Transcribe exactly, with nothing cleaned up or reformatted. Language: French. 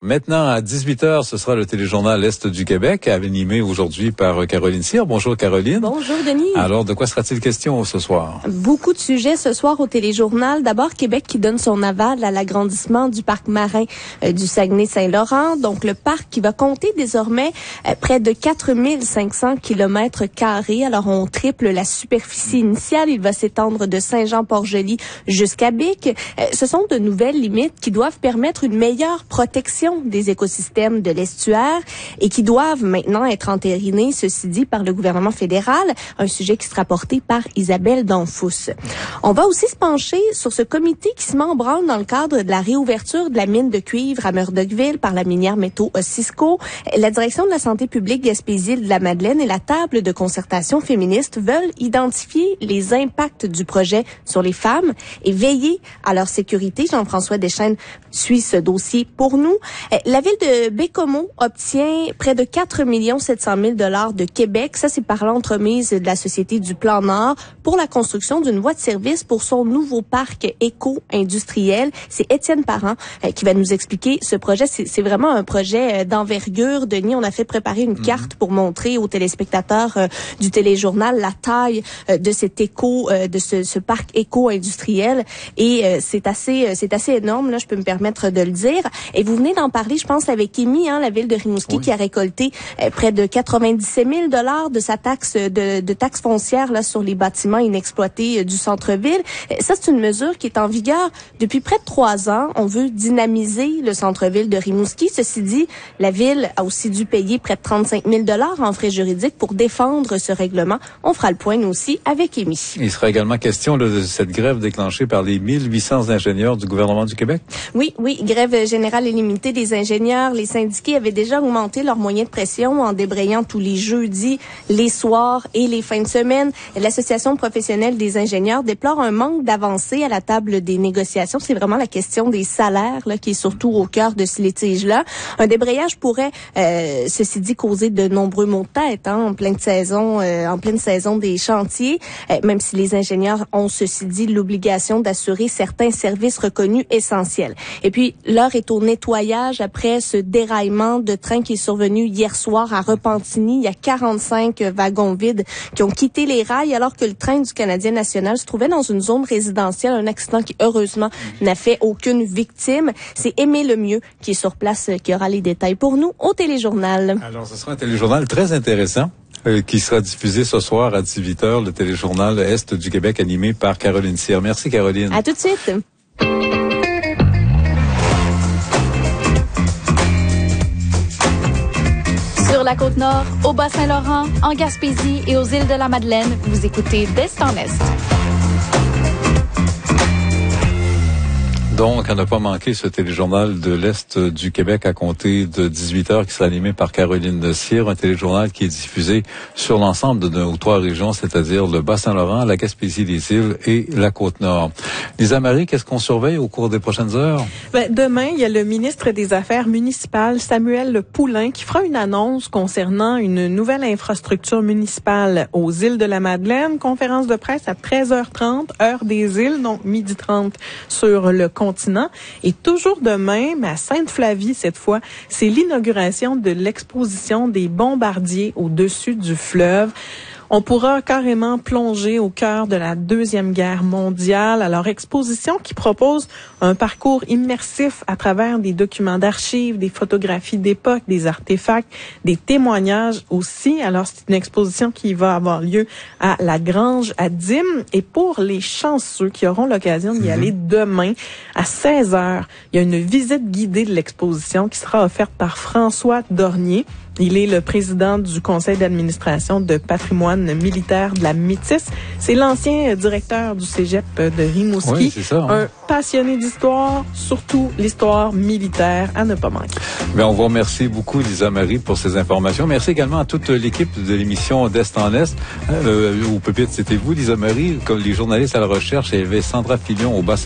Maintenant, à dix-huit heures, ce sera le téléjournal Est du Québec, animé aujourd'hui par Caroline Cyr. Bonjour Caroline. Bonjour Denis. Alors, de quoi sera-t-il question ce soir? Beaucoup de sujets ce soir au téléjournal. D'abord, Québec qui donne son aval à l'agrandissement du parc marin euh, du Saguenay-Saint-Laurent. Donc, le parc qui va compter désormais euh, près de quatre mille cinq cents kilomètres carrés. Alors, on triple la superficie initiale. Il va s'étendre de Saint-Jean-Port-Joli jusqu'à Bic. Euh, ce sont de nouvelles limites qui doivent permettre une meilleure protection des écosystèmes de l'estuaire et qui doivent maintenant être entérinées, ceci dit, par le gouvernement fédéral, un sujet qui sera porté par Isabelle Danfous. On va aussi se pencher sur ce comité qui se met en branle dans le cadre de la réouverture de la mine de cuivre à Murdochville par la minière Métaux Cisco. La direction de la santé publique Gaspésie-de-la-Madeleine et la table de concertation féministe veulent identifier les impacts du projet sur les femmes et veiller à leur sécurité. Jean-François Deschênes suit ce dossier pour nous. La ville de Bécomo obtient près de quatre millions sept cent mille dollars de Québec. Ça, c'est par l'entremise de la Société du Plan Nord pour la construction d'une voie de service pour son nouveau parc éco-industriel. C'est Étienne Parent euh, qui va nous expliquer ce projet. C'est, c'est vraiment un projet euh, d'envergure. Denis, on a fait préparer une mm-hmm. carte pour montrer aux téléspectateurs euh, du téléjournal la taille euh, de cet éco, euh, de ce, ce parc éco-industriel. Et euh, c'est assez, euh, c'est assez énorme. Là, je peux me permettre de le dire. Et vous venez d'en parler, je pense, avec Émy, hein, la ville de Rimouski, oui. qui a récolté euh, près de quatre-vingt-dix-sept mille dollars de sa taxe de, de taxe foncière là sur les bâtiments inexploités euh, du centre-ville. Euh, ça, c'est une mesure qui est en vigueur depuis près de trois ans. On veut dynamiser le centre-ville de Rimouski. Ceci dit, la ville a aussi dû payer près de trente-cinq mille dollars en frais juridiques pour défendre ce règlement. On fera le point, nous aussi, avec Émy. Il sera également question là, de cette grève déclenchée par les mille huit cents ingénieurs du gouvernement du Québec? Oui, oui, grève générale et limitée des ingénieurs. Les syndiqués avaient déjà augmenté leurs moyens de pression en débrayant tous les jeudis, les soirs et les fins de semaine. L'Association professionnelle des ingénieurs déplore un manque d'avancée à la table des négociations. C'est vraiment la question des salaires là, qui est surtout au cœur de ce litige-là. Un débrayage pourrait, euh, ceci dit, causer de nombreux maux de tête hein, en pleine saison, euh, en pleine saison des chantiers, euh, même si les ingénieurs ont, ceci dit, l'obligation d'assurer certains services reconnus essentiels. Et puis, l'heure est au nettoyage après ce déraillement de train qui est survenu hier soir à Repentigny. Il y a quarante-cinq wagons vides qui ont quitté les rails alors que le train du Canadien national se trouvait dans une zone résidentielle. Un accident qui, heureusement, n'a fait aucune victime. C'est Aimé Lemieux qui est sur place, qui aura les détails pour nous au téléjournal. Alors, ce sera un téléjournal très intéressant. Euh, qui sera diffusé ce soir à dix-huit heures, le téléjournal Est du Québec animé par Caroline Cyr. Merci Caroline. À tout de suite. Sur la Côte-Nord, au Bas-Saint-Laurent, en Gaspésie et aux îles de la Madeleine, vous écoutez d'Est en Est. Donc, à ne pas manquer ce téléjournal de l'Est du Québec à compter de dix-huit heures qui sera animé par Caroline Cyr, un téléjournal qui est diffusé sur l'ensemble de nos trois régions, c'est-à-dire le Bas-Saint-Laurent, la Gaspésie des îles et la Côte-Nord. Lisa Marie, qu'est-ce qu'on surveille au cours des prochaines heures? Ben, demain, il y a le ministre des Affaires municipales, Samuel Poulin, qui fera une annonce concernant une nouvelle infrastructure municipale aux îles de la Madeleine. Conférence de presse à treize heures trente, heure des îles, donc midi trente sur le continent. Et toujours demain, mais à Sainte-Flavie cette fois, c'est l'inauguration de l'exposition des bombardiers au-dessus du fleuve. On pourra carrément plonger au cœur de la Deuxième Guerre mondiale. Alors, exposition qui propose un parcours immersif à travers des documents d'archives, des photographies d'époque, des artefacts, des témoignages aussi. Alors, c'est une exposition qui va avoir lieu à la Grange à Dîmes. Et pour les chanceux qui auront l'occasion d'y aller demain, à seize heures, il y a une visite guidée de l'exposition qui sera offerte par François Dornier. Il est le président du conseil d'administration de patrimoine militaire de la Métis. C'est l'ancien directeur du cégep de Rimouski. Oui, c'est ça, hein? Un passionné d'histoire, surtout l'histoire militaire, à ne pas manquer. Bien, on vous remercie beaucoup, Lisa Marie, pour ces informations. Merci également à toute l'équipe de l'émission d'Est en Est. Euh, au pupitre, c'était vous, Lisa Marie, comme les journalistes à la recherche. Il y avait Sandra Filion au bas